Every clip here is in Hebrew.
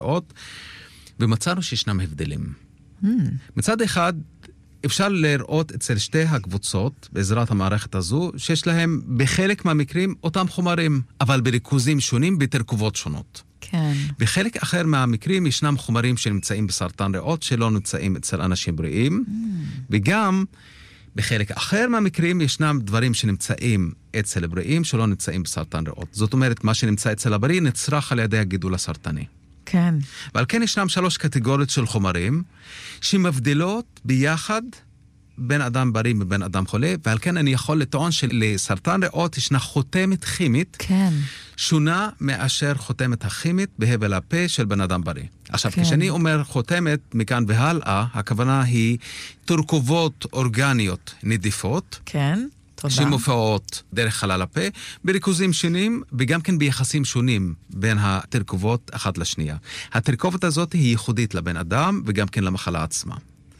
ריאות, ומצאנו שישנם הבדלים. מצד אחד, אפשר לראות אצל שתי הקבוצות, בעזרת המערכת הזו, שיש להם בחלק מהמקרים אותם חומרים, אבל בריכוזים שונים, בתרכובות שונות. כן. בחלק אחר מהמקרים ישנם חומרים שנמצאים בסרטן ריאות, שלא נמצאים אצל אנשים בריאים, וגם בחלק אחר מהמקרים ישנם דברים שנמצאים אצל הבריאים, שלא נמצאים בסרטן ריאות. זאת אומרת, מה שנמצא אצל הבריא נצרך על ידי הגידול הסרטני. כן. ועל כן ישנם 3 קטגוריות של חומרים שמבדילות ביחד בין אדם בריא ובין אדם חולה, ועל כן אני יכול לטעון שלסרטן ריאות ישנה חותמת כימית כן. שונה מאשר חותמת הכימית בהבל הפה של בן אדם בריא. עכשיו, כן. כשאני אומר חותמת מכאן והלאה, הכוונה היא תרכובות אורגניות נדיפות, כן. תודה. שמופיעות דרך חלל הפה, בריכוזים שונים וגם כן ביחסים שונים בין התרכובות אחת לשנייה. התרכובת הזאת היא ייחודית לבן אדם וגם כן למחלה עצמה.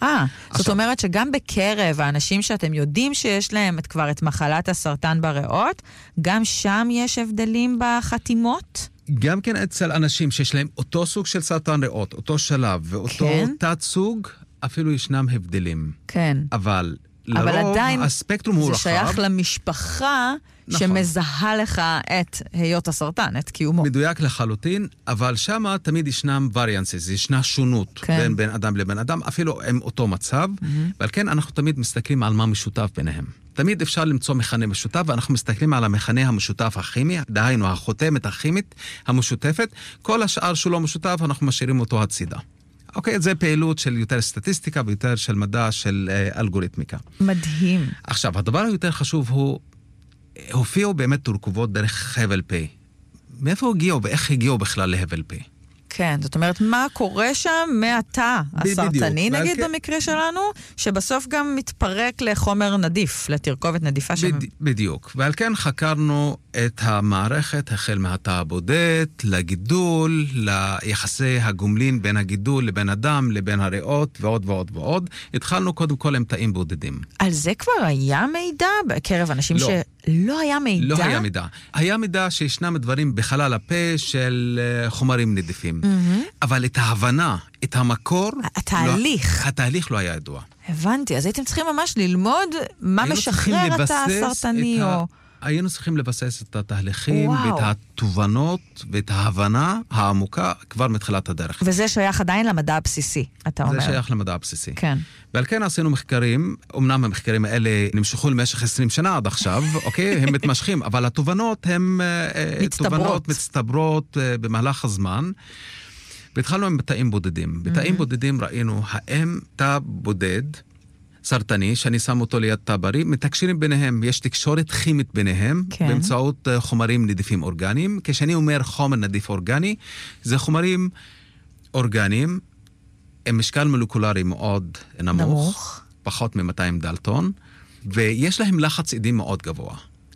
זאת אומרת שגם בקרב האנשים שאתם יודעים שיש להם כבר את מחלת הסרטן בריאות, גם שם יש הבדלים בחתימות? גם כן אצל אנשים שיש להם אותו סוג של סרטן ריאות, אותו שלב ואותו כן. תת סוג, אפילו ישנם הבדלים. כן. אבל אבל לרוב עדיין הספקטרום הוא זה רחב. שייך למשפחה נכון. שמזהה לך את היות הסרטן, את קיומו. מדויק לחלוטין, אבל שמה תמיד ישנם variances, ישנה שונות כן. בין אדם לבין אדם, אפילו עם אותו מצב, ועל כן אנחנו תמיד מסתכלים על מה משותף ביניהם. תמיד אפשר למצוא מכנה משותף, ואנחנו מסתכלים על המכנה המשותף הכימי, דהיינו החותמת הכימית המשותפת, כל השאר שלא משותף, אנחנו משאירים אותו הצידה. אוקיי, זה פעילות של יותר סטטיסטיקה ויותר של מדע של אלגוריתמיקה. מדהים. עכשיו, הדבר היותר חשוב הוא, הופיעו באמת תרכובות דרך הבל פה. מאיפה הגיעו ואיך הגיעו בכלל להבל פה? כן, זאת אומרת, מה קורה שם מהתא הסרטני, נגיד במקרה שלנו, שבסוף גם מתפרק לחומר נדיף, לתרכובת נדיפה שם. בדיוק, ועל כן חקרנו את המערכת החל מהתא הבודד, לגידול, ליחסי הגומלין בין הגידול לבין אדם, לבין הריאות ועוד ועוד ועוד. התחלנו קודם כל עם תאים בודדים. על זה כבר היה מידע בקרב אנשים לא. שלא היה מידע? לא היה מידע. היה מידע שישנם דברים בחלל הפה של חומרים נדיפים. אבל את ההבנה, את המקור... התהליך לא היה ידוע. הבנתי, אז הייתם צריכים ממש ללמוד מה משחרר את הסרטני או... היינו צריכים לבסס את התהליכים ואת התובנות ואת ההבנה העמוקה כבר מתחילת הדרך. וזה שייך עדיין למדע הבסיסי, אתה אומר. זה שייך למדע הבסיסי. כן. ועל כן עשינו מחקרים, אמנם המחקרים האלה נמשכו למשך 20 שנה עד עכשיו, אוקיי? הם מתמשכים, אבל התובנות הן תובנות מצטברות במהלך הזמן. והתחלנו עם בתאים בודדים. בתאים בודדים ראינו האם תא בודד, סרטני, שאני שם אותו ליד תא בריא, מתקשרים ביניהם, יש תקשורת כימית ביניהם, כן. באמצעות חומרים נדיפים אורגניים. כשאני אומר חומר נדיף אורגני, זה חומרים אורגניים, עם משקל מולקולרי מאוד נמוך. פחות מ-200 דלטון, ויש להם לחץ עדים מאוד גבוה.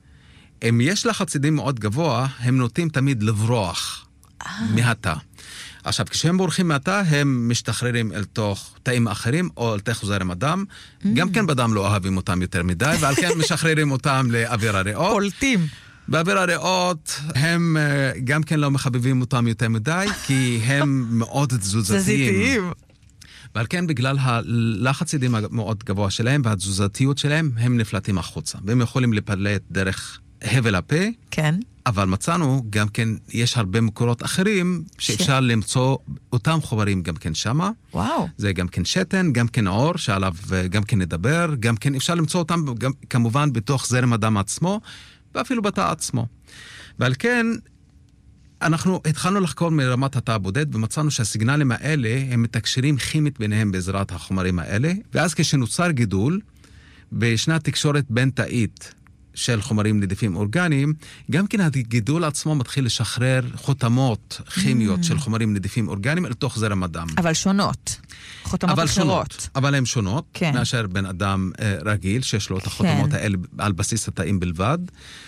אם יש לחץ עדים מאוד גבוה, הם נוטים תמיד לברוח מהתא. עכשיו, כשהם בורחים מהתא, הם משתחררים אל תוך תאים אחרים, או אל תוך זרם הדם. גם כן בדם לא אוהבים אותם יותר מדי, ועל כן משחררים אותם לאוויר הריאות. פולטים. באוויר הריאות, הם גם כן לא מחבבים אותם יותר מדי, כי הם מאוד תזוזתיים. ועל כן, בגלל הלחץ ידים המאוד גבוה שלהם, והתזוזתיות שלהם, הם נפלטים החוצה. והם יכולים לפלט דרך הבל הפה. כן. אבל מצאנו גם כן, יש הרבה מקורות אחרים שאפשר למצוא אותם חומרים גם כן שמה. וואו. זה גם כן שתן, גם כן עור, שעליו גם כן נדבר, גם כן אפשר למצוא אותם גם, כמובן בתוך זרם הדם עצמו, ואפילו בתא עצמו. ועל כן, אנחנו התחלנו לחקור מרמת התא הבודד, ומצאנו שהסיגנלים האלה הם מתקשרים כימית ביניהם בעזרת החומרים האלה, ואז כשנוצר גידול, וישנה תקשורת בין תאית, של חומרים נדיפים אורגניים, גם כן הגידול עצמו מתחיל לשחרר חותמות כימיות של חומרים נדיפים אורגניים אל תוך זרם הדם. אבל שונות. חותמות אחרות. אבל הן שונות, כן. מאשר בן אדם רגיל, שיש לו את החותמות האלה על בסיס התאים בלבד.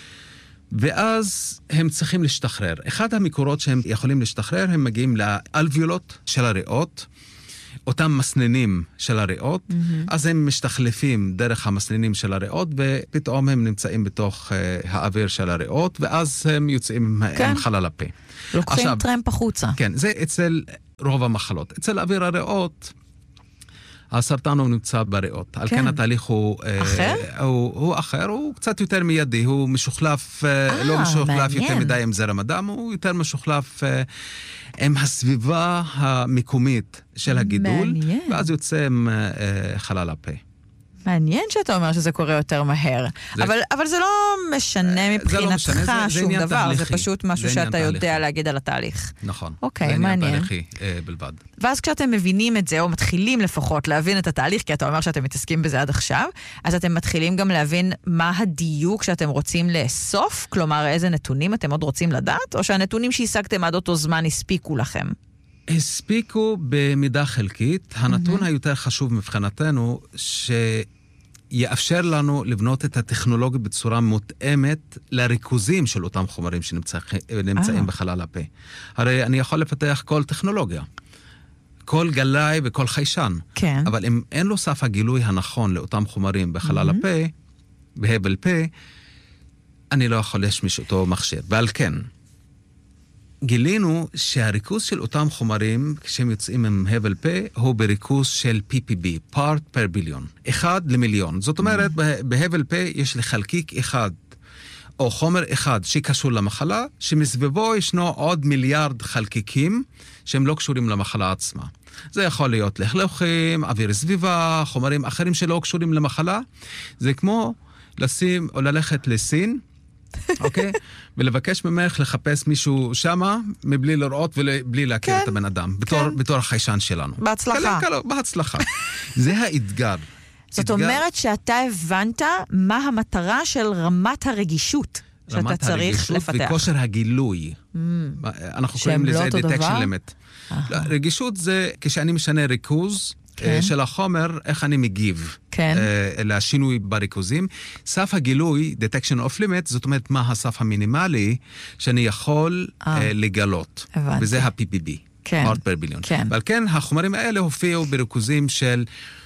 ואז הם צריכים להשתחרר. אחד המקורות שהם יכולים להשתחרר, הם מגיעים לאלביולות של הריאות, אותם מסננים של הריאות, אז הם משתחלפים דרך המסננים של הריאות, ופתאום הם נמצאים בתוך האוויר של הריאות, ואז הם יוצאים עם חלל הפה. לוקחים טרמפ החוצה. כן, זה אצל רוב המחלות. אצל אוויר הריאות, הסרטן הוא נמצא בריאות. על כן התהליך הוא אחר? הוא אחר, הוא קצת יותר מיידי, הוא משוחלף, לא משוחלף יותר מדי עם זרם הדם, הוא יותר משוחלף עם הסביבה המקומית של הגידול, ואז יוצא עם חלל הפה. מעניין שאתה אומר שזה קורה יותר מהר. אבל זה לא משנה מבחינתך שום דבר, זה פשוט משהו שאתה יודע להגיד על התהליך. נכון. אוקיי, מעניין. זה עניין תהליכי בלבד. ואז כשאתם מבינים את זה, או מתחילים לפחות להבין את התהליך, כי אתה אומר שאתם מתעסקים בזה עד עכשיו, אז אתם מתחילים גם להבין מה הדיוק שאתם רוצים לאסוף, כלומר איזה נתונים אתם עוד רוצים לדעת, או שהנתונים שהשגתם עד אותו זמן הספיקו לכם? הספיקו במידה חלקית. הנתון היותר חשוב מבחינתנו, שיאפשר לנו לבנות את הטכנולוגיה בצורה מותאמת לריכוזים של אותם חומרים שנמצאים בחלל הפה. הרי אני יכול לפתח כל טכנולוגיה, כל גלאי וכל חיישן. כן. אבל אם אין לו סף הגילוי הנכון לאותם חומרים בחלל הפה, בהבל פה, אני לא יכול להשמיש אותו מכשיר. ועל כן, גילינו שהריכוז של אותם חומרים, כשהם יוצאים עם הבל פה, הוא בריכוז של PPB, part per billion, 1 למיליון. זאת אומרת, בהבל פה יש לי חלקיק אחד, או חומר אחד שקשור למחלה, שמסביבו ישנו עוד מיליארד חלקיקים, שהם לא קשורים למחלה עצמה. זה יכול להיות לחלוכים, אוויר סביבה, חומרים אחרים שלא קשורים למחלה. זה כמו לשים או ללכת לסין, אוקיי? ולבקש ממך לחפש מישהו שמה, מבלי לראות ובלי להכיר את הבן אדם, בתור החיישן שלנו. בהצלחה. בהצלחה. זה האתגר. זאת אומרת שאתה הבנת מה המטרה של רמת הרגישות שאתה צריך לפתח. וכושר הגילוי. אנחנו קוראים לזה detection limit. רגישות זה כשאני משנה ריכוז, של החומר, איך אני מגיב לשינוי בריכוזים. סף הגילוי, detection of limit, זאת אומרת מה הסף המינימלי שאני יכול לגלות. וזה ה-PPB, part per billion. ועל כן, החומרים האלה הופיעו בריכוזים של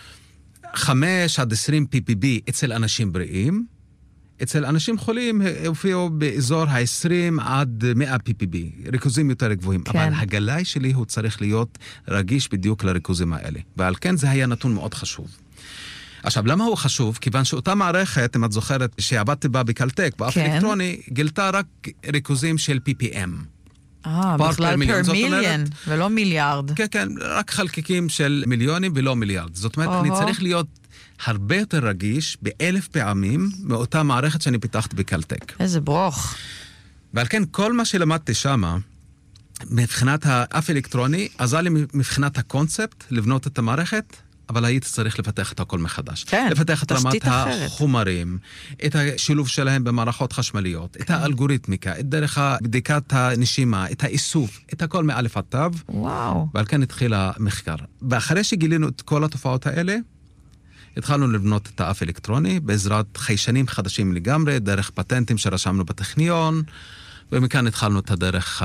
5 עד 20 PPB אצל אנשים בריאים. אצל אנשים חולים הופיעו באזור ה-20 עד 100 PPB, ריכוזים יותר גבוהים. אבל הגלאי שלי הוא צריך להיות רגיש בדיוק לריכוזים האלה. ועל כן זה היה נתון מאוד חשוב. עכשיו, למה הוא חשוב? כיוון שאותה מערכת, אם את זוכרת, שעבדתי בה בקלטק, באף אלקטרוני, גילתה רק ריכוזים של PPM. בכלל פר מיליון, ולא מיליארד. כן, כן, רק חלקיקים של מיליונים ולא מיליארד. זאת אומרת, אני צריך להיות הרבה יותר רגיש ב1000 פעמים מאותה מערכת שאני פיתחת בקלטק. איזה ברוך. ועל כן, כל מה שלמדתי שמה, מבחינת האף אלקטרוני, עזר לי מבחינת הקונספט לבנות את המערכת, אבל הייתי צריך לפתח את הכל מחדש. כן, לפתח את רמת החומרים, את השילוב שלהם במערכות חשמליות, את האלגוריתמיקה, את דרך בדיקת הנשימה, את האיסוף, את הכל מאלף עד תו. וואו. ועל כן התחיל המחקר. ואחרי שגילינו את כל התופעות האלה, התחלנו לבנות את האף אלקטרוני בעזרת חיישנים חדשים לגמרי, דרך פטנטים שרשמנו בטכניון, ומכאן התחלנו את הדרך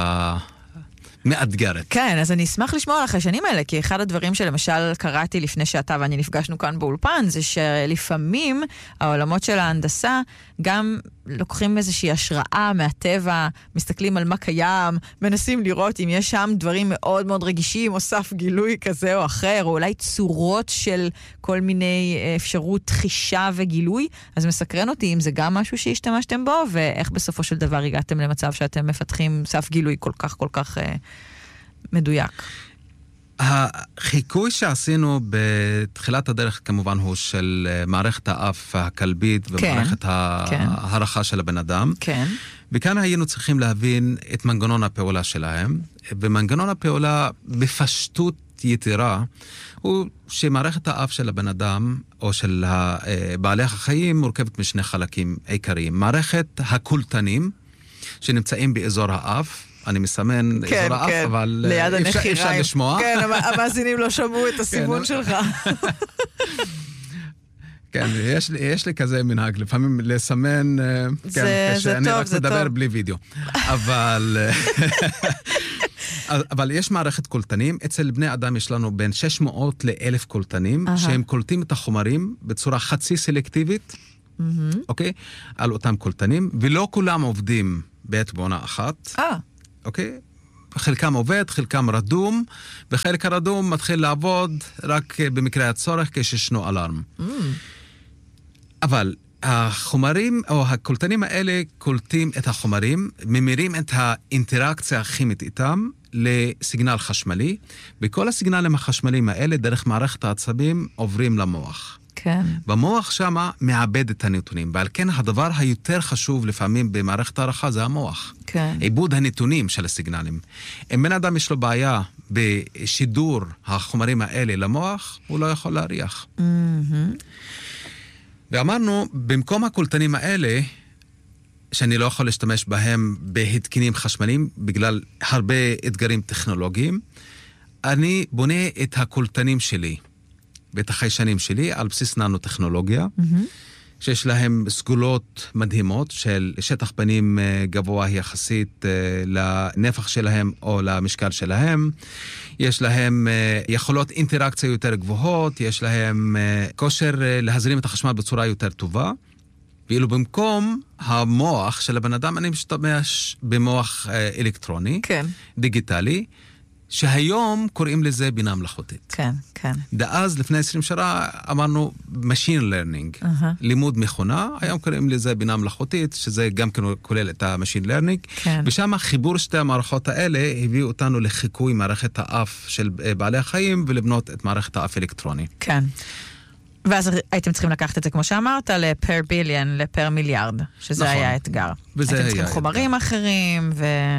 מאתגרת. כן, אז אני אשמח לשמוע על החיישנים האלה, כי אחד הדברים שלמשל קראתי לפני שאתה ואני נפגשנו כאן באולפן, זה שלפעמים העולמות של ההנדסה גם לוקחים איזושהי השראה מהטבע, מסתכלים על מה קיים, מנסים לראות אם יש שם דברים מאוד מאוד רגישים, או סף גילוי כזה או אחר, או אולי צורות של כל מיני אפשרות חישה וגילוי. אז מסקרן אותי אם זה גם משהו שהשתמשתם בו, ואיך בסופו של דבר הגעתם למצב שאתם מפתחים סף גילוי כל כך מדויק. החיקוי שעשינו בתחילת הדרך כמובן הוא של מערכת האף הכלבית ומערכת הערכה של הבן אדם. כן. וכאן היינו צריכים להבין את מנגנון הפעולה שלהם. ומנגנון הפעולה בפשטות יתרה הוא שמערכת האף של הבן אדם או של בעלי החיים מורכבת משני חלקים עיקריים. מערכת הקולטנים שנמצאים באזור האף, אני מסמן אזור האף, אבל אפשר לשמוע. כן, המאזינים לא שמעו את הסימון שלך. כן, יש לי כזה מנהג, לפעמים לסמן, כשאני רק מדבר בלי וידאו. אבל יש מערכת קולטנים, אצל בני אדם יש לנו בין 600 ל-1,000 קולטנים, שהם קולטים את החומרים בצורה חצי סלקטיבית, אוקיי? על אותם קולטנים, ולא כולם עובדים בעת בעונה אחת. אוקיי? חלקם עובד, חלקם רדום, וחלק הרדום מתחיל לעבוד רק במקרה הצורך כשישנו אלארם. אבל החומרים או הקולטנים האלה קולטים את החומרים, ממירים את האינטראקציה הכימית איתם לסיגנל חשמלי, וכל הסיגנלים החשמליים האלה דרך מערכת העצבים עוברים למוח. כן. במוח שמה מעבד את הנתונים, ועל כן הדבר היותר חשוב לפעמים במערכת הערכה זה המוח. כן. עיבוד הנתונים של הסיגנלים. אם בן אדם יש לו בעיה בשידור החומרים האלה למוח, הוא לא יכול להריח. ואמרנו, במקום הקולטנים האלה, שאני לא יכול להשתמש בהם בהתקנים חשמליים, בגלל הרבה אתגרים טכנולוגיים, אני בונה את הקולטנים שלי, ואת החיישנים שלי, על בסיס ננו-טכנולוגיה, שיש להם סגולות מדהימות של שטח פנים גבוה יחסית לנפח שלהם או למשקל שלהם. יש להם יכולות אינטראקציה יותר גבוהות, יש להם כושר להזרים את החשמל בצורה יותר טובה. ואילו במקום המוח של הבן אדם, אני משתמש במוח אלקטרוני, כן. דיגיטלי, שהיום קוראים לזה בינה מלאכותית. כן, כן. דאז, לפני 20 שנה, אמרנו machine learning, לימוד מכונה, היום קוראים לזה בינה מלאכותית, שזה גם כולל את ה-machine learning, כן. ושם חיבור שתי המערכות האלה הביאו אותנו לחיקוי מערכת האף של בעלי החיים, ולבנות את מערכת האף אלקטרוני. כן. ואז הייתם צריכים לקחת את זה, כמו שאמרת, לפר ביליון, לפר מיליארד, שזה נכון. היה אתגר. וזה הייתם צריכים חומרים אחרים,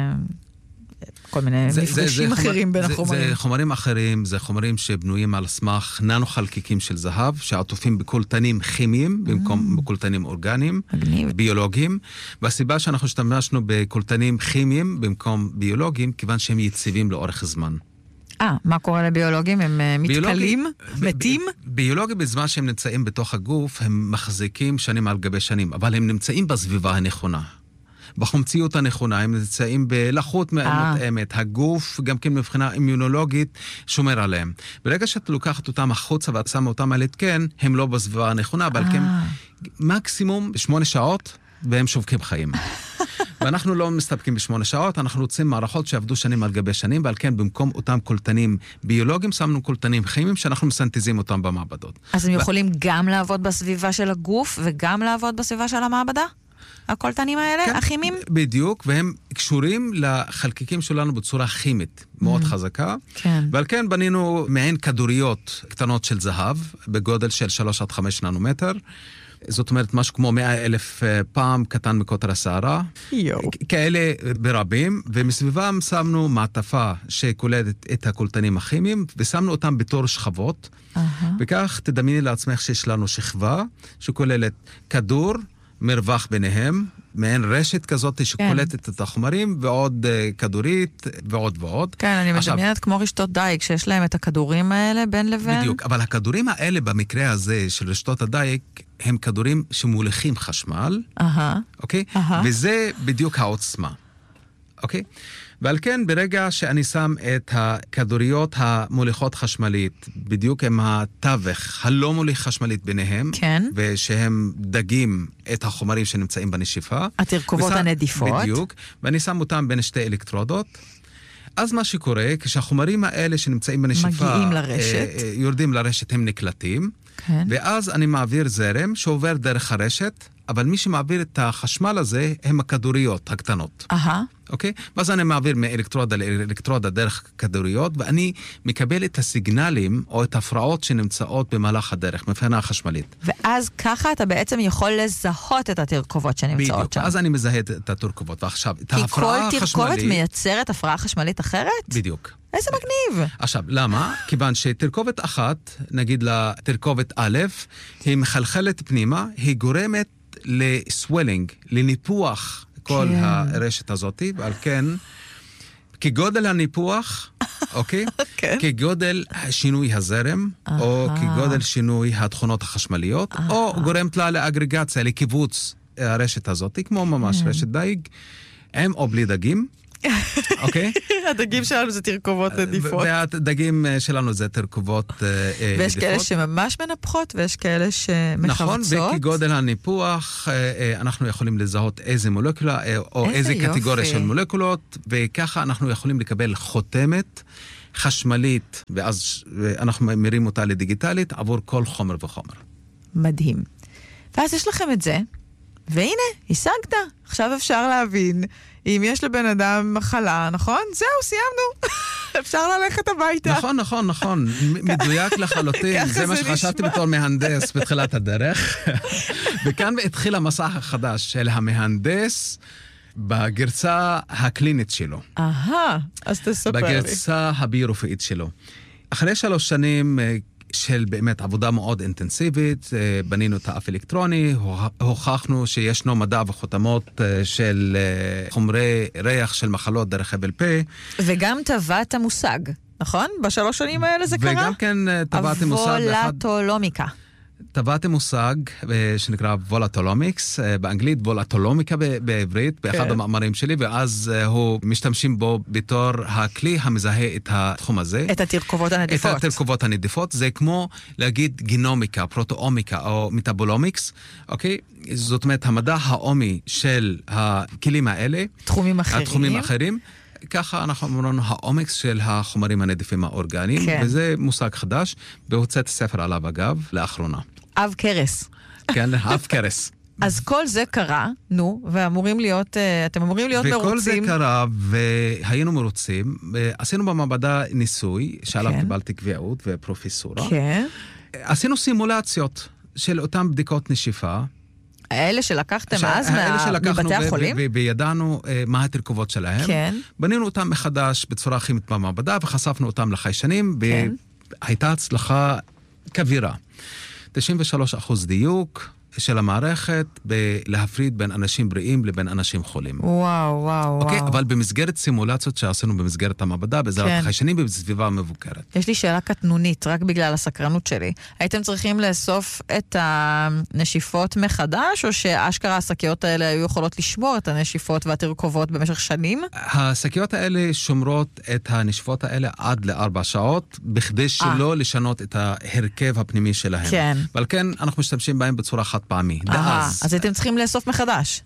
כל מיני מפגשים אחרים בין החומרים. זה חומרים אחרים, זה חומרים שבנויים על סמך ננו חלקיקים של זהב, שעטופים בקולטנים כימיים, במקום בקולטנים אורגניים, ביולוגיים, והסיבה שאנחנו השתמשנו בקולטנים כימיים, במקום ביולוגיים, כיוון שהם יציבים לאורך זמן. מה קורה לביולוגים? הם מתקלים? מתים? ביולוגים בזמן שהם נמצאים בתוך הגוף, הם מחזיקים שנים על גבי שנים, אבל הם נמצאים בסביבה הנכונה. בחומציות הנכונה, הם נמצאים בלחות מותאמת, הגוף גם כן מבחינה אימונולוגית שומר עליהם. ברגע שאת לוקחת אותם החוצה ואת שמה אותם על התקן, הם לא בסביבה הנכונה, אבל כן מקסימום 8 שעות והם שובקים חיים. ואנחנו לא מסתפקים ב8 שעות, אנחנו רוצים מערכות שעבדו שנים על גבי שנים, ועל כן במקום אותם קולטנים ביולוגיים, שמנו קולטנים כימיים שאנחנו מסנתזים אותם במעבדות. אז הם יכולים גם לעבוד בסביבה של הגוף וגם לעבוד בסביבה של המעבדה? הקולטנים האלה, כן, הכימיים? בדיוק, והם קשורים לחלקיקים שלנו בצורה כימית מאוד חזקה. כן. ועל כן בנינו מעין כדוריות קטנות של זהב, בגודל של 3 עד 5 ננומטר. זאת אומרת, משהו כמו 100,000 פעם קטן מקוטר השערה. כאלה ברבים, ומסביבם שמנו מעטפה שכוללת את הקולטנים הכימיים, ושמנו אותם בתור שכבות. וכך תדמייני לעצמך שיש לנו שכבה שכוללת כדור, מרווח ביניהם, מעין רשת כזאת שקולטת את החומרים, ועוד כדורית, ועוד ועוד. כן, אני מדמיינת כמו רשתות דייג, שיש להם את הכדורים האלה בין לבין. בדיוק, אבל הכדורים האלה במקרה הזה של רשתות הדייג, הם כדורים שמוליכים חשמל, אוקיי? וזה בדיוק העוצמה, אוקיי? ועל כן, ברגע שאני שם את הכדוריות המוליכות חשמלית, בדיוק עם התווך הלא מוליך חשמלית ביניהם, כן. ושהם דגים את החומרים שנמצאים בנשיפה. התרכובות הנדיפות. בדיוק, ואני שם אותם בין שתי אלקטרודות. אז מה שקורה, כשהחומרים האלה שנמצאים בנשיפה, מגיעים לרשת. יורדים לרשת, הם נקלטים, כן. ואז אני מעביר זרם שעובר דרך הרשת, אבל מי שמעביר את החשמל הזה הם הכדוריות הקטנות. אוקיי? ואז אני מעביר מאלקטרודה לאלקטרודה דרך כדוריות, ואני מקבל את הסיגנלים או את ההפרעות שנמצאות במהלך הדרך, מבחינה חשמלית. ואז ככה אתה בעצם יכול לזהות את התרכובות שנמצאות בדיוק, שם. אז אני מזהה את התרכובות. ועכשיו, את ההפרעה החשמלית... כי כל תרכובת מייצרת הפרעה חשמלית אחרת? בדיוק. איזה מגניב. עכשיו, למה? כיוון שתרכובת אחת, נגיד לתרכובת א', היא מחלחלת פנימה, היא גורמת לסוולינג, לניפוח כל הרשת הזאת, ועל כן, כגודל הניפוח, אוקיי? כגודל שינוי הזרם, או כגודל שינוי התכונות החשמליות, או גורמת לה לאגרגציה, לקיבוץ הרשת הזאת, כמו ממש רשת דייג, עם או בלי דגים. אוקיי? הדגים שלנו זה תרכובות נדיפות. והדגים שלנו זה תרכובות נדיפות. ויש כאלה שממש מנפחות, ויש כאלה שמחבצות. נכון, וכגודל הניפוח, אנחנו יכולים לזהות איזה מולקולה, או איזה קטגוריה של מולקולות, וככה אנחנו יכולים לקבל חותמת חשמלית, ואז אנחנו ממירים אותה לדיגיטלית עבור כל חומר וחומר. מדהים. ואז יש לכם את זה, והנה, השגת. עכשיו אפשר להבין אם יש לבן אדם מחלה, נכון? זהו, סיימנו. אפשר ללכת הביתה. נכון. מדויק לחלוטין. זה מה שחשבתי בתור מהנדס בתחילת הדרך. וכאן התחיל המסע החדש של המהנדס בגרסה הקלינית שלו. אז תספר לי. בגרסה הביורופאית שלו. אחרי 3 שנים של באמת עבודה מאוד אינטנסיבית, בנינו את האף אלקטרוני, הוכחנו שישנו מדע וחותמות של חומרי ריח של מחלות דרך חבל פה. וגם טבעת המושג, נכון? ב3 שנים האלה זה קרה? וגם כן טבעת המושג. הוולטולומיקה. טבעתם מושג שנקרא וולטולומיקס, באנגלית וולטולומיקה בעברית, באחד המאמרים שלי, ואז הוא משתמשים בו בתור הכלי המזהה את התחום הזה. את התרכובות הנדיפות. את התרכובות הנדיפות, זה כמו להגיד גנומיקה, פרוטואומיקה או מטאבולומיקס, אוקיי? זאת אומרת, המדע העומי של הכלים האלה, התחומים האחרים, ככה אנחנו אומרים האומיקס של החומרים הנדיפים האורגניים, וזה מושג חדש, והוצאתי ספר עליו אגב, לאחרונה. אב קרס. כן, אב קרס. אז כל זה קרה, ואמורים להיות, אתם אמורים להיות מרוצים. וכל זה קרה, והיינו מרוצים, עשינו במעבדה ניסוי, שעליו קיבלתי קביעות ופרופסורה. כן. עשינו סימולציות של אותן בדיקות נשיפה, האלה שלקחתם אז מבתי החולים? וידענו מה התרכובות שלהם. כן. בנינו אותם מחדש בצורה כימית במעבדה, וחשפנו אותם לחיישנים, והייתה הצלחה כבירה. 93% דיוק של המערכת להפריד בין אנשים בריאים לבין אנשים חולים. וואו. אוקיי, אבל במסגרת סימולציות שעשינו במסגרת המעבדה, בעזרת החיישנים בסביבה מבוקרת. יש לי שאלה קטנונית, רק בגלל הסקרנות שלי. הייתם צריכים לאסוף את הנשיפות מחדש, או שאשכרה השקיות האלה היו יכולות לשמור את הנשיפות והתרכובות במשך שנים? השקיות האלה שומרות את הנשיפות האלה עד ל4 שעות, בכדי שלא לשנות את ההרכב הפנימי שלהם. כן. אבל כן, אנחנו משתמשים בהם בצורה חד פעמי. אז הייתם צריכים לאסוף מחדש.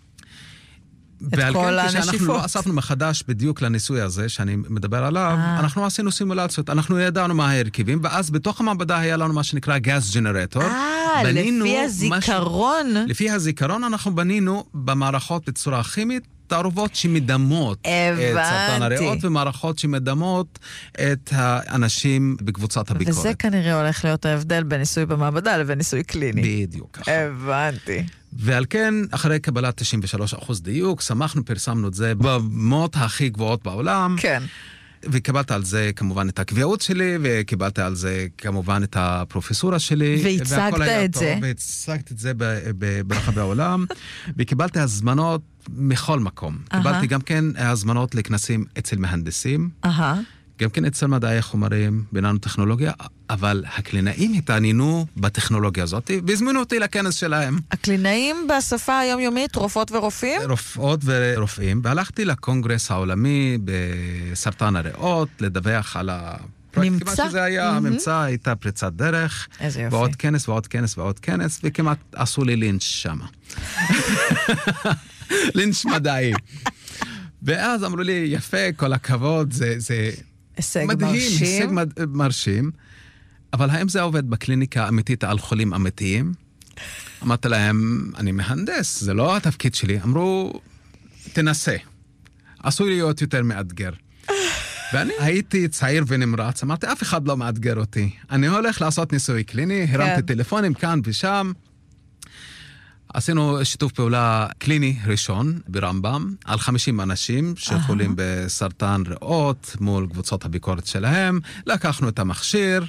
ועל כן, כשאנחנו לא אספנו מחדש בדיוק לניסוי הזה שאני מדבר עליו, אנחנו עשינו סימולציות, אנחנו ידענו מה ההרכבים, ואז בתוך המעבדה היה לנו מה שנקרא גז ג'נרטור. לפי הזיכרון. לפי הזיכרון אנחנו בנינו במערכות בצורה כימית, תערובות שמדמות את סרטן הריאות, ומערכות שמדמות את האנשים בקבוצת הביקורת. וזה כנראה הולך להיות ההבדל בין ניסוי במעבדה לבין ניסוי קליני. בדיוק. הבנתי. ועל כן, אחרי קבלת 93% דיוק, שמחנו, פרסמנו את זה במות הכי גבוהות בעולם. כן. וקיבלת על זה כמובן את הקביעות שלי, וקיבלת על זה כמובן את הפרופסורה שלי. והצגת את זה. והצגת את זה ברחבי העולם, וקיבלת הזמנות מכל מקום. קיבלתי גם כן הזמנות לכנסים אצל מהנדסים, גם כן אצל מדעי החומרים, ביננו טכנולוגיה, אבל הקלינאים התעניינו בטכנולוגיה הזאת, והזמינו אותי לכנס שלהם. הקלינאים בשפה היומיומית, רופאות ורופאים? רופאות ורופאים, והלכתי לקונגרס העולמי בסרטן הריאות, לדווח על הפרויקט. כמעט שזה היה, הממצא הייתה פריצת דרך, ועוד כנס ועוד כנס ועוד כנס, וכמעט עשו לי לינץ' שם. לינץ' מדעי. ואז אמרו לי, יפה, כל הכבוד, זה הישג מדהים, מרשים. הישג מרשים. אבל האם זה עובד בקליניקה אמיתית על חולים אמיתיים? אמרתי להם, אני מהנדס, זה לא התפקיד שלי. אמרו, תנסה. עשוי להיות יותר מאתגר. ואני הייתי צעיר ונמרץ, אמרתי, אף אחד לא מאתגר אותי. אני הולך לעשות ניסוי קליני, הרמתי טלפונים כאן ושם. עשינו שיתוף פעולה קליני ראשון ברמב"ם, על 50 אנשים שחולים בסרטן ריאות מול קבוצות הביקורת שלהם. לקחנו את המכשיר,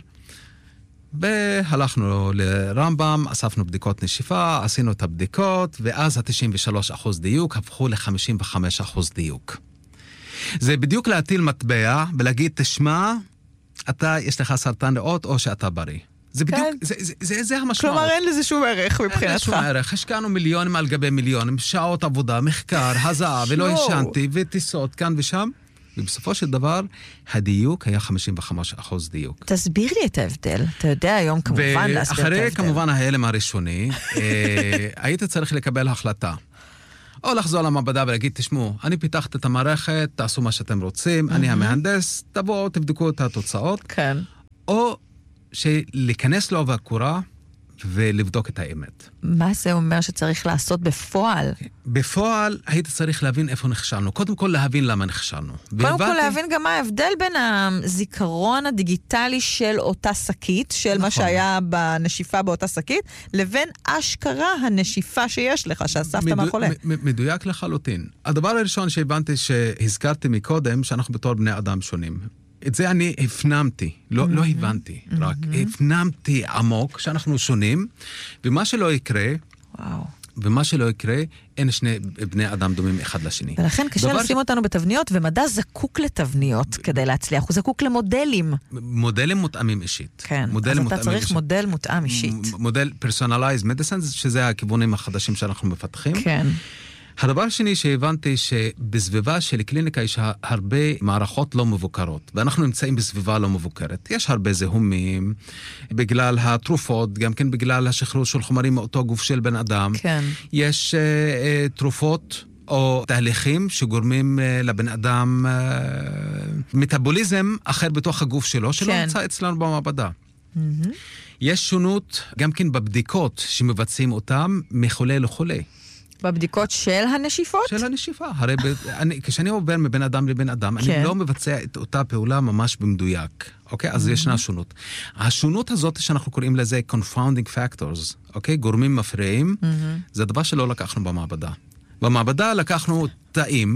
והלכנו לרמב"ם, אספנו בדיקות נשיפה, עשינו את הבדיקות, ואז ה-93% דיוק הפכו ל-55% דיוק. זה בדיוק להטיל מטבע ולהגיד, תשמע, יש לך סרטן ריאות או שאתה בריא. זה בדיוק, זה המשמעות. כלומר, אין לזה שום ערך מבחינתך. אין שום ערך. השקענו מיליונים על גבי מיליונים, שעות עבודה, מחקר, הזעה, ולא ישנתי, וטיסות כאן ושם. ובסופו של דבר, הדיוק היה 55% דיוק. תסביר לי את ההבדל. אתה יודע היום כמובן להסביר את ההבדל. ואחרי כמובן ההלם הראשוני, היית צריך לקבל החלטה. או לחזור למעבדה ולהגיד, תשמעו, אני פיתחת את המערכת, תעשו מה שאתם רוצים, אני המהנדס, תבואו, תבדקו את התוצאות. כן. או שלהיכנס לעובי הקורה ולבדוק את האמת. מה זה אומר שצריך לעשות בפועל? בפועל היית צריך להבין איפה נכשלנו. קודם כל להבין למה נכשלנו. קודם כל להבין גם מה ההבדל בין הזיכרון הדיגיטלי של אותה שקית, של מה שהיה בנשיפה באותה שקית, לבין אשכרה הנשיפה שיש לך, שאספת מהחולה. מדויק לחלוטין. הדבר הראשון שהבנתי שהזכרתי מקודם, שאנחנו בתור בני אדם שונים. את זה אני הפנמתי, לא הבנתי, רק הפנמתי עמוק שאנחנו שונים, ומה שלא יקרה, ומה שלא יקרה, אין שני בני אדם דומים אחד לשני. ולכן קשה לשים אותנו בתבניות, ומדע זקוק לתבניות כדי להצליח, הוא זקוק למודלים. מודלים מותאמים אישית. כן, אז אתה צריך מודל מותאם אישית. מודל personalized medicine, שזה הכיוונים החדשים שאנחנו מפתחים. כן. הדבר השני שהבנתי שבסביבה של קליניקה יש הרבה מערכות לא מבוקרות, ואנחנו נמצאים בסביבה לא מבוקרת. יש הרבה זיהומים, בגלל התרופות, גם כן בגלל השחרור של חומרים מאותו גוף של בן אדם. כן. יש תרופות או תהליכים שגורמים לבן אדם מטאבוליזם אחר בתוך הגוף שלו, שלא נמצא אצלנו במעבדה. יש שונות גם כן בבדיקות שמבצעים אותם מחולה לחולה. בבדיקות של הנשיפות? של הנשיפה. הרי כשאני עובר מבן אדם לבן אדם, אני לא מבצע את אותה פעולה ממש במדויק. אוקיי? אז ישנה שונות. השונות הזאת שאנחנו קוראים לזה confounding factors, אוקיי? גורמים מפריעים, זה דבר שלא לקחנו במעבדה. במעבדה לקחנו תאים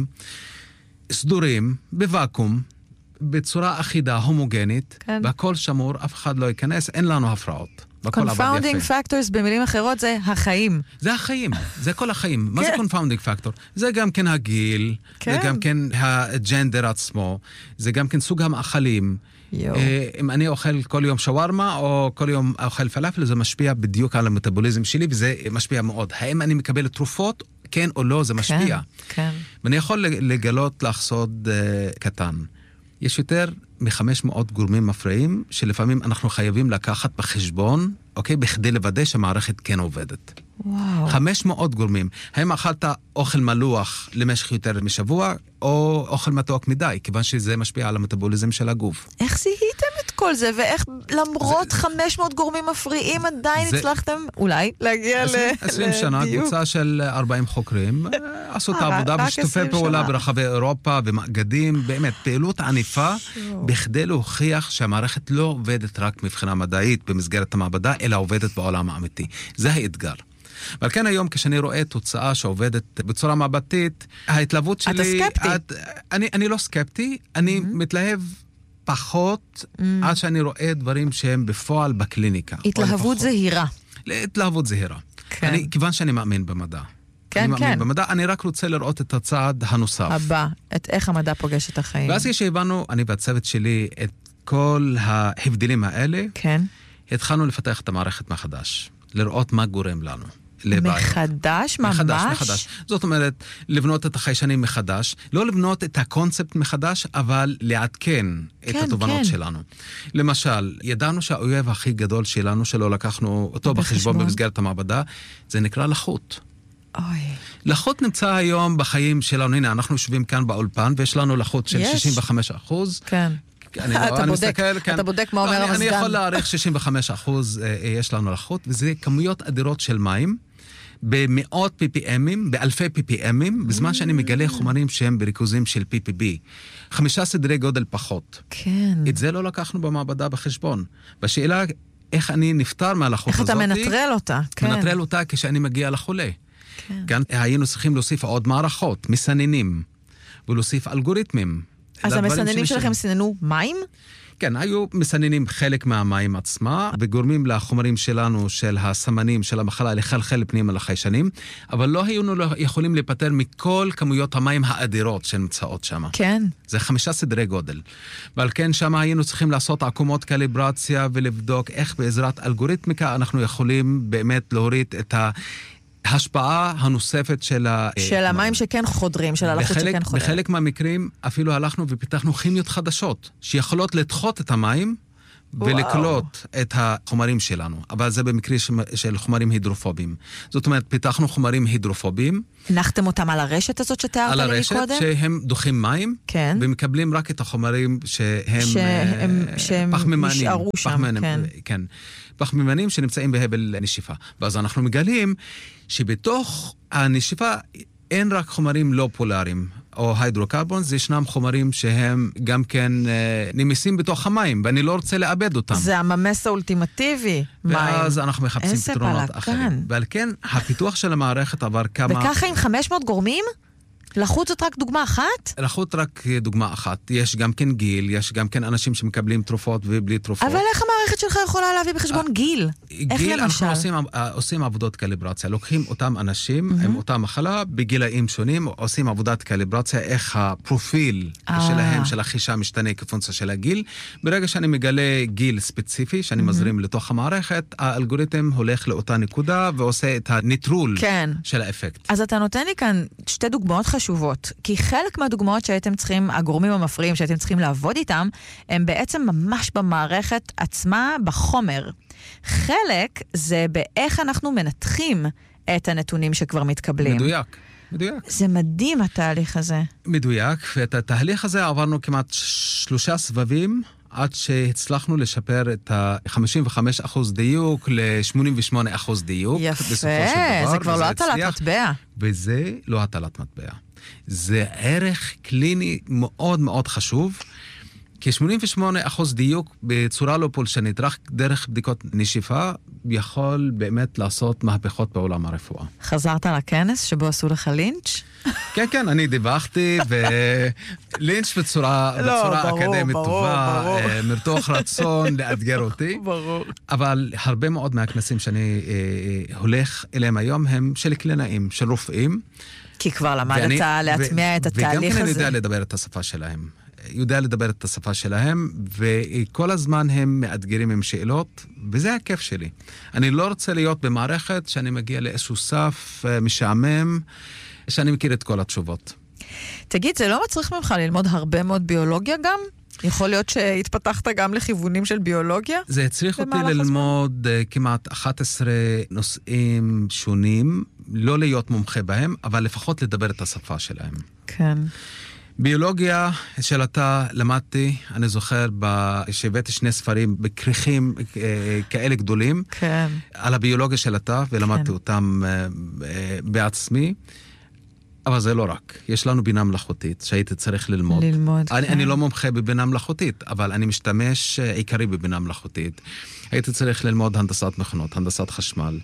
סדורים, בוואקום, בצורה אחידה, הומוגנית, והכל שמור, אף אחד לא ייכנס, אין לנו הפרעות. confounding factors במילים אחרות זה החיים. זה החיים, זה כל החיים. מה זה confounding factor? זה גם כן הגיל, זה גם כן הג'נדר עצמו, זה גם כן סוג המאכלים. אם אני אוכל כל יום שווארמה או כל יום אוכל פלאפל, זה משפיע בדיוק על המטאבוליזם שלי, וזה משפיע מאוד. האם אני מקבל תרופות, כן או לא, זה משפיע. ואני יכול לגלות לך סוד קטן. יש יותר מ-500 גורמים מפריעים, שלפעמים אנחנו חייבים לקחת בחשבון, אוקיי? בכדי לוודא שהמערכת כן עובדת. וואו. 500 גורמים. האם אכלת אוכל מלוח למשך יותר משבוע, או אוכל מתוק מדי, כיוון שזה משפיע על המטאבוליזם של הגוף. איך זיהיתם את כל זה, ואיך למרות 500 גורמים מפריעים עדיין הצלחתם אולי להגיע לדיוק? 20 שנה, קבוצה של 40 חוקרים, עשו את העבודה בשיתופי פעולה ברחבי אירופה ומאגדים, באמת, פעילות עניפה, בכדי להוכיח שהמערכת לא עובדת רק מבחינה מדעית במסגרת המעבדה, אלא עובדת בעולם האמיתי. זה האתגר. אבל כן היום כשאני רואה תוצאה שעובדת בצורה מעבדתית, ההתלהבות שלי... אתה סקפטי. אני לא סקפטי, אני מתלהב פחות עד שאני רואה דברים שהם בפועל בקליניקה. התלהבות זהירה. התלהבות זהירה. כיוון שאני מאמין במדע. כן, כן. במדע, אני רק רוצה לראות את הצעד הנוסף. הבא, את איך המדע פוגש את החיים. ואז כשהבנו, אני והצוות שלי, את כל ההבדלים האלה, כן. התחלנו לפתח את המערכת מחדש. לראות מה גורם לנו. מחדש? ממש? מחדש. זאת אומרת, לבנות את החיישנים מחדש, לא לבנות את הקונספט מחדש, אבל לעדכן את התובנות שלנו. למשל, ידענו שהאויב הכי גדול שלנו, שלא לקחנו אותו בחשבון במסגרת המעבדה, זה נקרא לחות. לחות נמצא היום בחיים שלנו. הנה, אנחנו יושבים כאן באולפן, ויש לנו לחות של 65%. כן. אתה בודק מה אומר המזגן. אני יכול להעריך 65% יש לנו לחות, וזה כמויות אדירות של מים, במאות PPM'ים, באלפי PPM'ים, בזמן שאני מגלה חומרים שהם בריכוזים של PPB. 5 סדרי גודל פחות. כן. את זה לא לקחנו במעבדה בחשבון. בשאלה איך אני נפטר מהלחות הזאת. איך אתה מנטרל אותה. מנטרל אותה כשאני מגיע לחולה. כאן היינו צריכים להוסיף עוד מערכות, מסננים, ולהוסיף אלגוריתמים. אז המסננים שלכם סיננו מים? כן, היו מסננים חלק מהמים עצמה, וגורמים לחומרים שלנו, של הסמנים, של המחלה, לחלחל פנימה לחיישנים, אבל לא היינו יכולים להיפטר מכל כמויות המים האדירות שנמצאות שם. כן. זה 5 סדרי גודל. ועל כן שם היינו צריכים לעשות עקומות קליברציה, ולבדוק איך בעזרת אלגוריתמיקה אנחנו יכולים באמת להוריד את ההשפעה הנוספת של המים שכן חודרים, של הלחות שכן חודר. בחלק מהמקרים אפילו הלכנו ופיתחנו כימיות חדשות, שיכולות לדחות את המים, ולקלוט את החומרים שלנו. אבל זה במקרה של חומרים הידרופובים. זאת אומרת, פיתחנו חומרים הידרופובים. הנחתם אותם על הרשת הזאת שתיארת לי מקודם? על הרשת שהם דוחים מים, כן. ומקבלים רק את החומרים שהם פחמימנים. נשארו שם, כן. כן. פחמימנים שנמצאים בהבל נשיפה. ואז אנחנו מגלים שבתוך הנשיפה אין רק חומרים לא פולריים, או היידרוקרבונס, ישנם חומרים שהם גם כן נמסים בתוך המים, ואני לא רוצה לאבד אותם. זה הממס האולטימטיבי, מים. ואז אנחנו מחפשים פתרונות אחרים. ועל כן, הפיתוח של המערכת עבר כמה... וככה עם 500 גורמים? לחוץ זאת רק דוגמה אחת? לחוץ רק דוגמה אחת. יש גם כן גיל, יש גם כן אנשים שמקבלים תרופות ובלי תרופות. אבל איך המערכת שלך יכולה להביא בחשבון גיל? איך גיל, למשל? אנחנו עושים עבודות קליברציה. לוקחים אותם אנשים עם אותה מחלה, בגילאים שונים, עושים עבודת קליברציה, איך הפרופיל שלהם, של החישה משתנה כפונקציה של הגיל. ברגע שאני מגלה גיל ספציפי, שאני מזרים לתוך המערכת, האלגוריתם הולך לאותה נקודה, ועושה את הניטרול של האפקט. אז אתה נותן לי כאן שתי דוגמאות חשובות, כי חלק מהדוגמאות שהייתם צריכים, הגורמים המפריעים שהייתם צריכים לעבוד איתם, הם בעצם ממש במערכת עצמה, בחומר. חלק זה באיך אנחנו מנתחים את הנתונים שכבר מתקבלים. מדויק. זה מדהים התהליך הזה. מדויק, ואת התהליך הזה עברנו כמעט 3 סבבים, עד שהצלחנו לשפר את ה-55% דיוק ל-88% דיוק. יפה, זה כבר לא הטלת מטבע. וזה לא הטלת מטבע. זה ערך קליני מאוד מאוד חשוב, כ-88% דיוק בצורה לא פולשנית, רק דרך בדיקות נשיפה, יכול באמת לעשות מהפכות בעולם הרפואה. חזרת לכנס שבו עשו לך לינץ'? כן, אני דיווחתי, ולינץ' בצורה אקדמית טובה, מתוך רצון לאתגר אותי. ברור. אבל הרבה מאוד מהכנסים שאני הולך אליהם היום, הם של קלינאים, של רופאים. כי כבר למדת להטמיע את התהליך הזה. וגם כן אני יודע לדבר את השפה שלהם. וכל הזמן הם מאתגרים עם שאלות, וזה הכיף שלי. אני לא רוצה להיות במערכת שאני מגיע לאיזשהו סף משעמם, שאני מכיר את כל התשובות. תגיד, זה לא מצריך ממך ללמוד הרבה מאוד ביולוגיה גם? יכול להיות שהתפתחת גם לכיוונים של ביולוגיה? זה הצריך אותי ללמוד כמעט 11 נושאים שונים, לא להיות מומחה בהם, אבל לפחות לדבר את השפה שלהם. כן. ביולוגיה שאתה למדתי, אני זוכר שהבאתי 2 ספרים בכריכים כאלה גדולים, כן. על הביולוגיה שאתה, ולמדתי אותם בעצמי. אבל זה לא רק. יש לנו בינה מלאכותית שהייתי צריך ללמוד. אני לא מומחה בבינה מלאכותית, אבל אני משתמש עיקרי בבינה מלאכותית. הייתי צריך ללמוד הנדסת מכונות, הנדסת חשמל,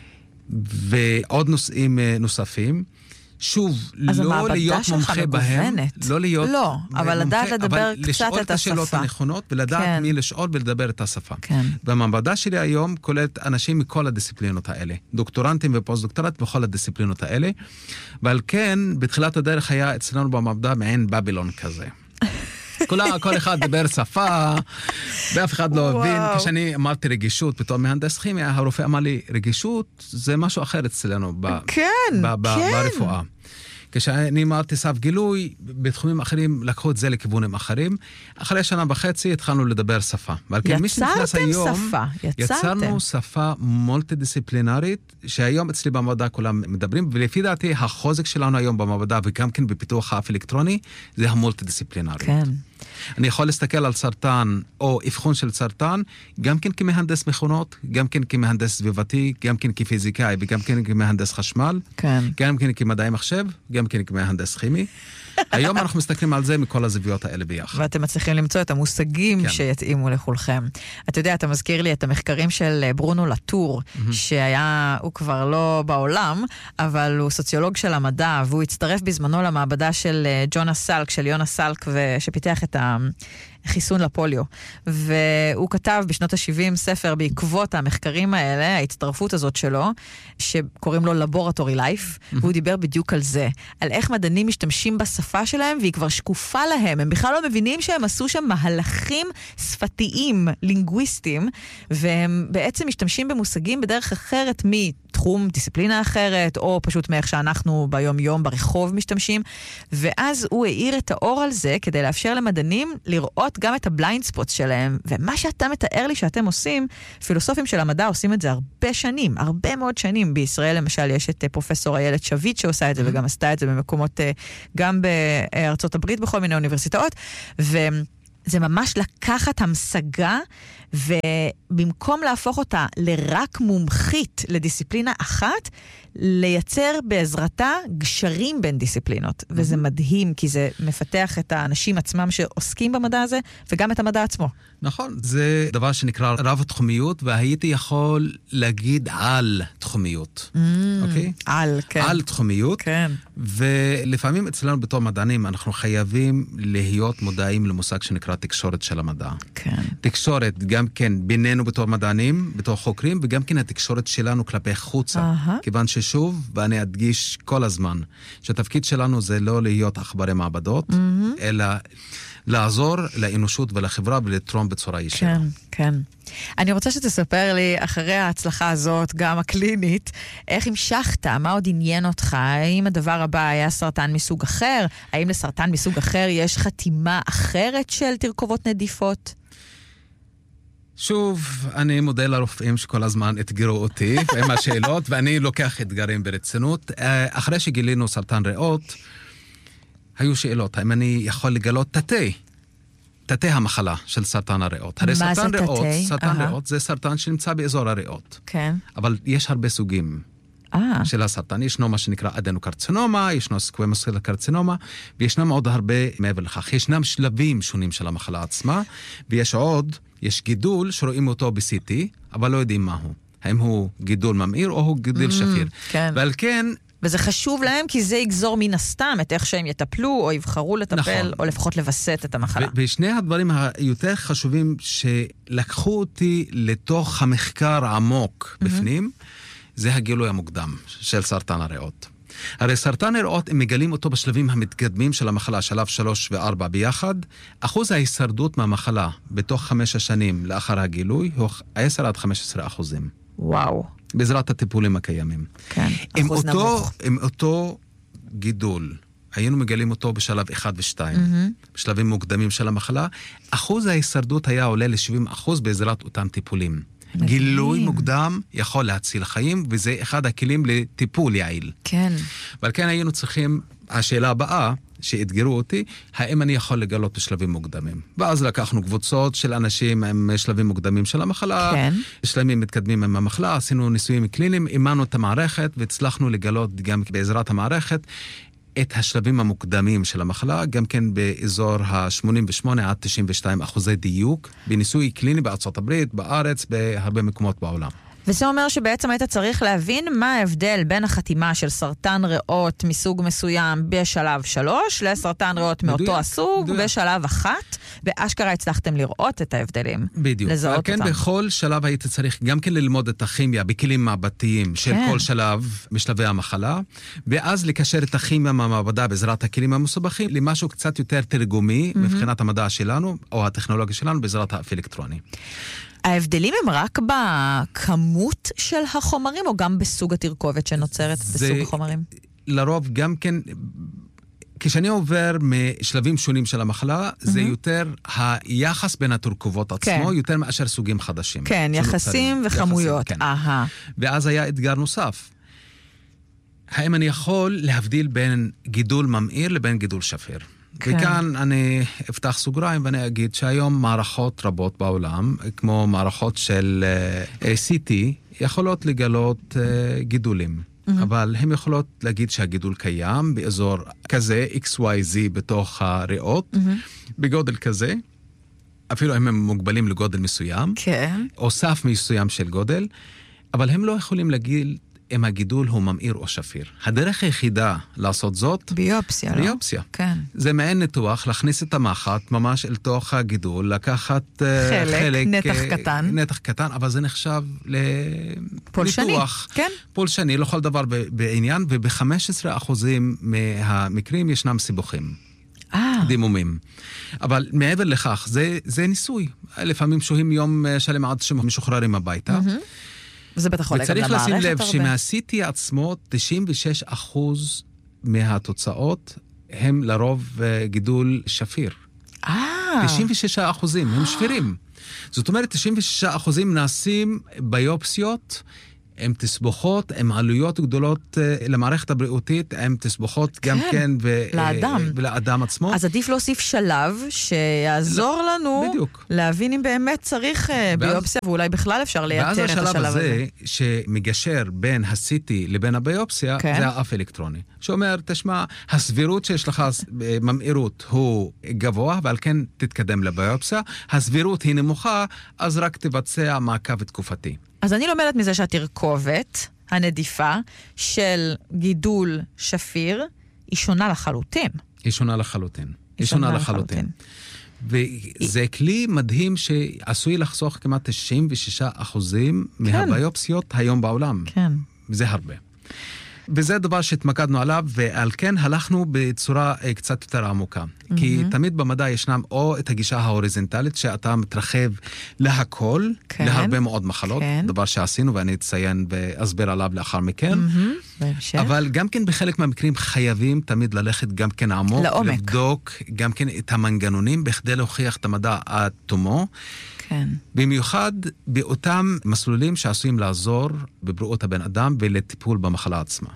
ועוד נושאים נוספים. שוב, לא להיות מומחה בהם, לא, אבל לדעת לדבר קצת את השפה. לשאול את השאלות הנכונות, ולדעת מי לשאול ולדבר את השפה. כן. והמעבדה שלי היום כוללת אנשים מכל הדיסציפלינות האלה. דוקטורנטים ופוסט-דוקטורט בכל הדיסציפלינות האלה. ועל כן, בתחילת הדרך היה אצלנו במעבדה מעין בבילון כזה. כל אחד דבר שפה, ואף אחד לא הבין. כשאני אמרתי רגישות, פתאום מהנדס כימיה, הרופא אמר לי, רגישות זה משהו אחר אצלנו ברפואה. כשאני אמרתי סף גילוי, בתחומים אחרים לקחו את זה לכיוונים אחרים. אחרי 1.5 שנה התחלנו לדבר שפה. יצרתם שפה. יצרנו שפה מולטי-דיסציפלינרית, שהיום אצלי במעבדה כולם מדברים, ולפי דעתי החוזק שלנו היום במעבדה, וגם כן בפיתוח האף אלקטרוני, זה המולטי-דיסציפלינרית. כן. אני יכול להסתכל על סרטן או אבחון של סרטן, גם כן כמהנדס מכונות, גם כן כמהנדס סביבתי, גם כן כפיזיקאי וגם כן כמהנדס חשמל, כן. גם כן כמדעי מחשב, גם כן כמהנדס כימי. היום אנחנו מסתכלים על זה מכל הזוויות האלה ביחד. ואתם מצליחים למצוא את המושגים שיתאימו לכולכם. אתה יודע, אתה מזכיר לי את המחקרים של ברונו לטור, הוא כבר לא בעולם, אבל הוא סוציולוג של המדע, והוא הצטרף בזמנו למעבדה של יונס סלק, שפיתח את חיסון לפוליו. והוא כתב בשנות ה-70 ספר בעקבות המחקרים האלה, ההצטרפות הזאת שלו, שקוראים לו Laboratory Life, והוא דיבר בדיוק על זה, על איך מדענים משתמשים בשפה שלהם, והיא כבר שקופה להם. הם בכלל לא מבינים שהם עשו שם מהלכים שפתיים, לינגוויסטיים, והם בעצם משתמשים במושגים בדרך אחרת תחום, דיסציפלינה אחרת, או פשוט מאיך שאנחנו ביום יום ברחוב משתמשים, ואז הוא העיר את האור על זה, כדי לאפשר למדענים לראות גם את הבליינד ספוטס שלהם, ומה שאתה מתאר לי שאתם עושים, פילוסופים של המדע עושים את זה הרבה שנים, הרבה מאוד שנים. בישראל למשל יש את פרופסור איילת שביט שעושה את זה, וגם עשתה את זה במקומות, גם בארצות הברית בכל מיני אוניברסיטאות, וזה ממש לקחת המשגה, ובמקום להפוך אותה לרק מומחית לדיסציפלינה אחת, לייצר בעזרתה גשרים בין דיסציפלינות. וזה מדהים, כי זה מפתח את האנשים עצמם שעוסקים במדע הזה, וגם את המדע עצמו. נכון, זה דבר שנקרא רב-תחומיות, והייתי יכול להגיד על תחומיות. אוקיי? על, כן. על תחומיות. כן. ולפעמים אצלנו בתור מדענים, אנחנו חייבים להיות מודעים למושג שנקרא תקשורת של המדע. כן. תקשורת גם כן בינינו בתור מדענים, בתור חוקרים, וגם כן התקשורת שלנו כלפי חוצה. כיוון ששוב, ואני אדגיש כל הזמן, שהתפקיד שלנו זה לא להיות אחברי מעבדות, אלא לעזור לאנושות ולחברה ולתרום בצורה ישירה. כן, כן. אני רוצה שתספר לי, אחרי ההצלחה הזאת, גם הקלינית, איך המשכת? מה עוד עניין אותך? האם הדבר הבא היה סרטן מסוג אחר? האם לסרטן מסוג אחר יש חתימה אחרת של תרכובות נדיפות? שוב, אני מודה לרופאים שכל הזמן אתגרו אותי עם השאלות, ואני לוקח אתגרים ברצינות. אחרי שגילינו סרטן ריאות, היו שאלות, האם אני יכול לגלות תתי המחלה של סרטן הריאות. הרי מה זה תתי? סרטן ריאות זה סרטן שנמצא באזור הריאות. כן. אבל יש הרבה סוגים של הסרטן. ישנו מה שנקרא אדנוקרצינומה, ישנו סקווימוס סל קרצינומה, וישנם עוד הרבה מעבר לכך. ישנם שלבים שונים של המחלה עצמה, יש גידול שרואים אותו ב-CT, אבל לא יודעים מהו. האם הוא גידול ממאיר או הוא גידול שפיר. כן. ועל כן... וזה חשוב להם כי זה יגזור מן הסתם את איך שהם יטפלו או יבחרו לטפל, נכון. או לפחות לבסט את המחלה. ושני הדברים היותר חשובים שלקחו אותי לתוך המחקר העמוק בפנים, זה הגילוי המוקדם של סרטן הריאות. הרי סרטן הריאות, הם מגלים אותו בשלבים המתקדמים של המחלה, שלב 3 ו-4 ביחד. אחוז ההישרדות מהמחלה בתוך 5 השנים לאחר הגילוי הוא 10-15%. וואו. בעזרת הטיפולים הקיימים. כן, אחוז נמוך. עם אותו גידול, היינו מגלים אותו בשלב 1 ו-2, בשלבים מוקדמים של המחלה, אחוז ההישרדות היה עולה ל-70% בעזרת אותם טיפולים. גילוי מוקדם יכול להציל חיים, וזה אחד הכלים לטיפול יעיל. כן. ועל כן היינו צריכים, השאלה הבאה, שהתגרו אותי, האם אני יכול לגלות בשלבים מוקדמים. ואז לקחנו קבוצות של אנשים עם שלבים מוקדמים של המחלה, כן. שלבים מתקדמים עם המחלה, עשינו ניסויים קליניים, אימנו את המערכת, והצלחנו לגלות גם בעזרת המערכת, את השלבים המוקדמים של המחלה, גם כן באזור ה-88-92% דיוק, בניסוי קליני בארצות הברית, בארץ, בהרבה מקומות בעולם. וזה אומר שבעצם היית צריך להבין מה ההבדל בין החתימה של סרטן ריאות מסוג מסוים בשלב 3, לסרטן ריאות מאותו הסוג בשלב 1, ואשכרה הצלחתם לראות את ההבדלים. בדיוק. לזהות כן, אותם. בכל שלב היית צריך גם כן ללמוד את הכימיה בכלים מעבדתיים של כל שלב משלבי המחלה, ואז לקשר את הכימיה מהמעבדה בעזרת הכלים המסובכים למשהו קצת יותר תרגומי מבחינת המדע שלנו, או הטכנולוגיה שלנו בעזרת האלקטרוני. ההבדלים הם רק בכמות של החומרים, או גם בסוג התרכובת שנוצרת בסוג החומרים? לרוב גם כן, כשאני עובר משלבים שונים של המחלה, זה יותר היחס בין התרכובות עצמו, יותר מאשר סוגים חדשים. כן, יחסים וכמויות. ואז היה אתגר נוסף. האם אני יכול להבדיל בין גידול ממאיר לבין גידול שפיר? וכאן אני אפתח סוגריים ואני אגיד שהיום מערכות רבות בעולם, כמו מערכות של CT, יכולות לגלות גידולים. אבל הן יכולות להגיד שהגידול קיים באזור כזה, XYZ בתוך הריאות, בגודל כזה, אפילו הם מוגבלים לגודל מסוים, או סף מסוים של גודל, אבל הם לא יכולים להגיד אם הגידול הוא ממאיר או שפיר. הדרך היחידה לעשות זאת... ביופסיה, לא? ביופסיה. כן. זה מעין ניתוח, להכניס את המחט ממש אל תוך הגידול, לקחת חלק, נתח קטן. נתח קטן, אבל זה נחשב פולשני, כן. פולשני, לכל דבר בעניין, וב-15% מהמקרים ישנם סיבוכים. דימומים. אבל מעבר לכך, זה ניסוי. לפעמים שוהים יום שלם עד שמשוחררים הביתה. זה בטח עולה גם למערכת הרבה. וצריך לשים לב שמהCT עצמו 96% מהתוצאות הם לרוב גידול שפיר. 96% הם שפירים. זאת אומרת, 96% נעשים ביופסיות, הם תסבוכות, הם עלויות גדולות למערכת הבריאותית, הם תסבוכות גם כן ולאדם עצמו. אז עדיף להוסיף שלב שיעזור לנו להבין אם באמת צריך ביופסיה, ואולי בכלל אפשר לייתר את השלב הזה. ואז השלב הזה שמגשר בין ה-CT לבין הביופסיה, זה האף אלקטרוני. שאומר, תשמע, הסבירות שיש לך ממאירות הוא גבוה, ועל כן תתקדם לביופסיה. הסבירות היא נמוכה, אז רק תבצע מעקב תקופתי. אז אני לומדת מזה שהתרכובת, הנדיפה, של גידול שפיר, היא שונה לחלוטין. היא שונה לחלוטין. וזה כלי מדהים שעשוי לחסוך כמעט 96% מהביופסיות היום בעולם. כן. זה הרבה. וזה דבר שהתמקדנו עליו, ועל כן הלכנו בצורה קצת יותר עמוקה. כי תמיד במדע ישנם או את הגישה ההוריזונטלית, שאתה מתרחב להכל, להרבה מאוד מחלות, דבר שעשינו ואני אציין ואסביר עליו לאחר מכן. אבל גם כן בחלק מהמקרים חייבים תמיד ללכת גם כן עמוק, לבדוק גם כן את המנגנונים, בכדי להוכיח את המדע עד תומו. כן. במיוחד באותם מסלולים שעשויים לעזור בבריאות הבן אדם ולטיפול במחלה עצמה.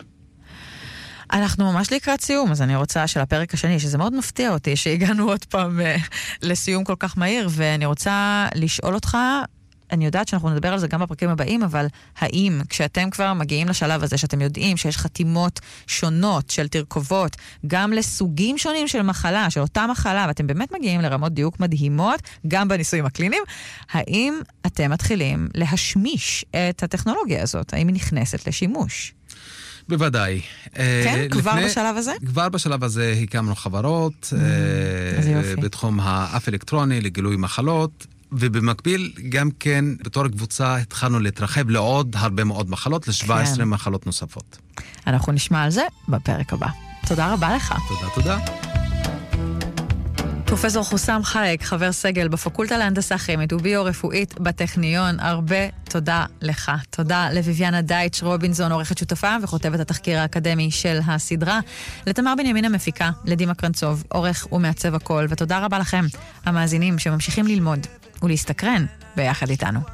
אנחנו ממש לקראת סיום, אז אני רוצה של הפרק השני, שזה מאוד מפתיע אותי, שהגענו עוד פעם לסיום כל כך מהיר, ואני רוצה לשאול אותך, אני יודעת שאנחנו נדבר על זה גם בפרקים הבאים, אבל האם כשאתם כבר מגיעים לשלב הזה, שאתם יודעים שיש חתימות שונות של תרכובות, גם לסוגים שונים של מחלה, של אותה מחלה, ואתם באמת מגיעים לרמות דיוק מדהימות, גם בניסויים הקליניים, האם אתם מתחילים להשמיש את הטכנולוגיה הזאת? האם היא נכנסת לשימוש? בוודאי. כן? כבר בשלב הזה? כבר בשלב הזה הקמנו חברות בתחום האף אלקטרוני לגילוי מחלות, ובמקביל גם כן בתור קבוצה התחלנו להתרחב לעוד הרבה מאוד מחלות, ל-17 מחלות נוספות. אנחנו נשמע על זה בפרק הבא. תודה רבה לך. תודה. פרופסור חוסם חלק, חבר סגל בפקולטה להנדסה כימית וביו-רפואית בטכניון, הרבה תודה לך. תודה לויביאנה דייטש רובינזון, עורכת שותפה וכותבת התחקיר האקדמי של הסדרה, לתמר בנימין המפיקה, לדימה קרנצוב, עורך ומעצב הכל, ותודה רבה לכם, המאזינים שממשיכים ללמוד ולהסתקרן ביחד איתנו.